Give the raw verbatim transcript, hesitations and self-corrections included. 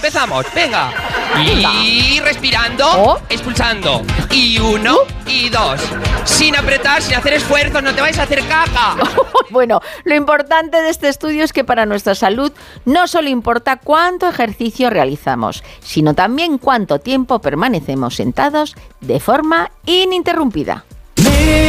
empezamos, venga. Y respirando, ¿Oh? expulsando. Y uno, y dos. Sin apretar, sin hacer esfuerzos, no te vais a hacer caca. Bueno, lo importante de este estudio es que para nuestra salud no solo importa cuánto ejercicio realizamos, sino también cuánto tiempo permanecemos sentados de forma ininterrumpida.